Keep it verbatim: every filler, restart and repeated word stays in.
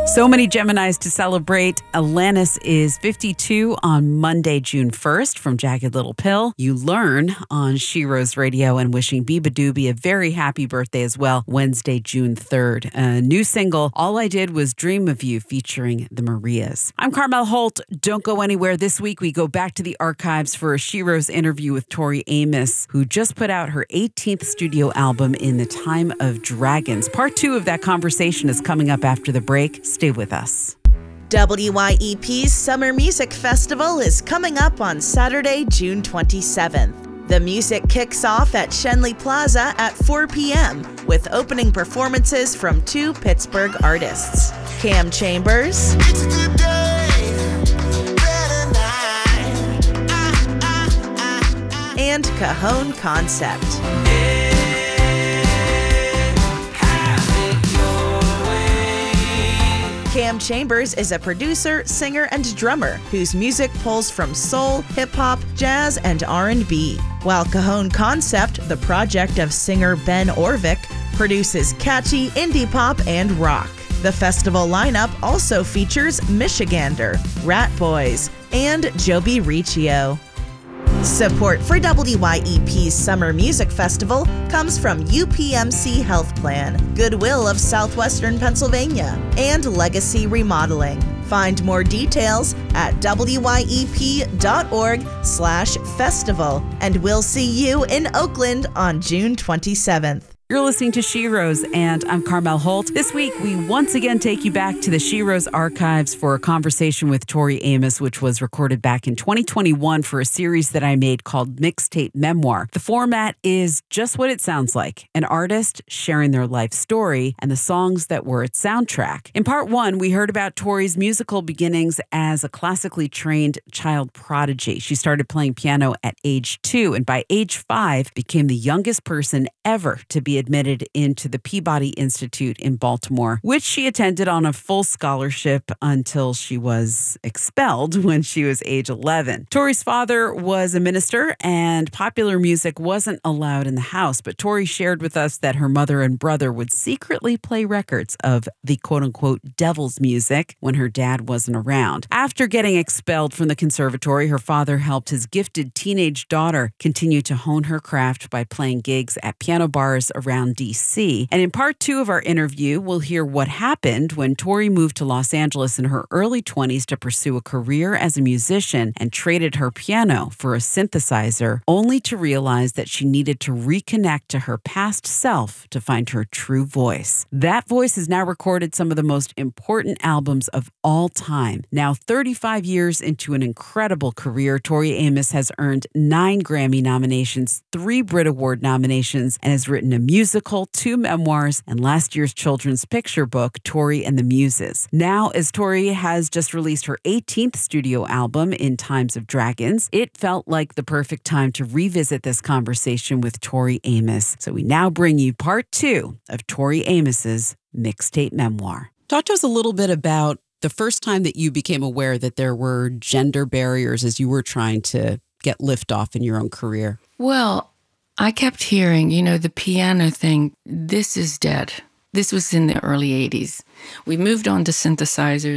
So many Geminis to celebrate. Alanis is fifty-two on Monday, June first from Jagged Little Pill. You learn on Sheroes Radio and wishing Biba Doobie a very happy birthday as well, Wednesday, June third. A new single, All I Did Was Dream of You, featuring the Marias. I'm Carmel Holt. Don't go anywhere. This week we go back to the archives for a Sheroes interview with Tori Amos, who just put out her eighteenth studio album, In the Time of Dragons. Part two of that conversation is coming up after the break. Stay with us. W Y E P's Summer Music Festival is coming up on Saturday, June twenty-seventh. The music kicks off at Schenley Plaza at four p.m. with opening performances from two Pittsburgh artists, Cam Chambers and Cajon Concept. Cam Chambers is a producer, singer, and drummer whose music pulls from soul, hip-hop, jazz, and R and B, while Cajon Concept, the project of singer Ben Orvik, produces catchy indie pop and rock. The festival lineup also features Michigander, Rat Boys, and Joby Riccio. Support for W Y E P's Summer Music Festival comes from U P M C Health Plan, Goodwill of Southwestern Pennsylvania, and Legacy Remodeling. Find more details at W Y E P dot org slash festival, and we'll see you in Oakland on June twenty-seventh. You're listening to Sheroes, and I'm Carmel Holt. This week, we once again take you back to the Sheroes archives for a conversation with Tori Amos, which was recorded back in twenty twenty-one for a series that I made called Mixtape Memoir. The format is just what it sounds like, an artist sharing their life story and the songs that were its soundtrack. In part one, we heard about Tori's musical beginnings as a classically trained child prodigy. She started playing piano at age two, and by age five, became the youngest person ever to be admitted into the Peabody Institute in Baltimore, which she attended on a full scholarship until she was expelled when she was age eleven. Tori's father was a minister, and popular music wasn't allowed in the house, but Tori shared with us that her mother and brother would secretly play records of the quote-unquote devil's music when her dad wasn't around. After getting expelled from the conservatory, her father helped his gifted teenage daughter continue to hone her craft by playing gigs at piano bars around D C. And in part two of our interview, we'll hear what happened when Tori moved to Los Angeles in her early twenties to pursue a career as a musician and traded her piano for a synthesizer, only to realize that she needed to reconnect to her past self to find her true voice. That voice has now recorded some of the most important albums of all time. Now, thirty-five years into an incredible career, Tori Amos has earned nine Grammy nominations, three Brit Award nominations, and has written a musical, two memoirs, and last year's children's picture book, Tori and the Muses. Now, as Tori has just released her eighteenth studio album, In Times of Dragons, it felt like the perfect time to revisit this conversation with Tori Amos. So we now bring you part two of Tori Amos's Mixtape Memoir. Talk to us a little bit about the first time that you became aware that there were gender barriers as you were trying to get liftoff in your own career. Well, I kept hearing, you know, the piano thing, this is dead. This was in the early eighties. We moved on to synthesizers.